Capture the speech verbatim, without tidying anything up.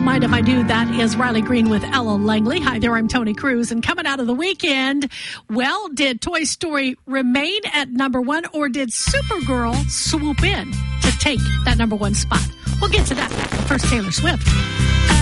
Mind If I Do? That is Riley Green with Ella Langley. Hi there, I'm Tony Cruz. And coming out of the weekend, well, did Toy Story remain at number one, or did Supergirl swoop in to take that number one spot? We'll get to that. First, Taylor Swift.